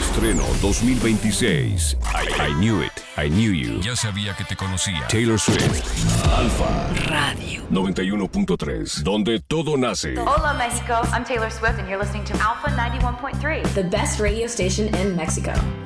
Estreno 2026. I knew it. I knew you. Ya sabía que te conocía. Taylor Swift. Alfa Radio 91.3. Donde todo nace. Hola, Mexico. I'm Taylor Swift, and you're listening to Alpha 91.3. The best radio station in Mexico.